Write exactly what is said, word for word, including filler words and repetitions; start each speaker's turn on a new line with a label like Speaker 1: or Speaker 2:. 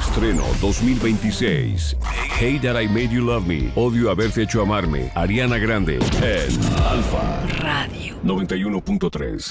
Speaker 1: Estreno dos mil veintiséis. Hey That I Made You Love Me. Odio haberte hecho amarme. Ariana Grande en Alfa
Speaker 2: Radio
Speaker 1: noventa y uno punto tres.